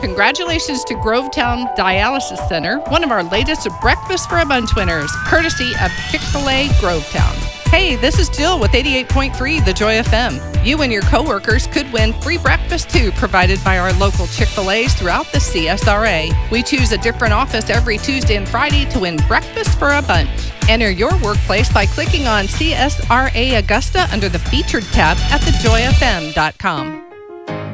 Congratulations to Grovetown Dialysis Center, one of our latest Breakfast for a Bunch winners, courtesy of Chick-fil-A Grovetown. Hey, this is Jill with 88.3 The Joy FM. You and your coworkers could win free breakfast too, provided by our local Chick-fil-A's throughout the CSRA. We choose a different office every Tuesday and Friday to win breakfast for a bunch. Enter your workplace by clicking on CSRA Augusta under the Featured tab at thejoyfm.com.